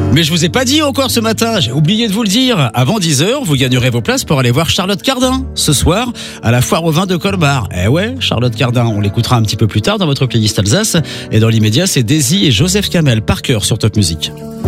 Mais je vous ai pas dit encore ce matin, j'ai oublié de vous le dire. Avant 10h, vous gagnerez vos places pour aller voir Charlotte Cardin. Ce soir, à la foire au vin de Colmar. Eh ouais, Charlotte Cardin, on l'écoutera un petit peu plus tard dans votre playlist Alsace. Et dans l'immédiat, c'est Daisy et Joseph Kamel, par cœur sur Top Music.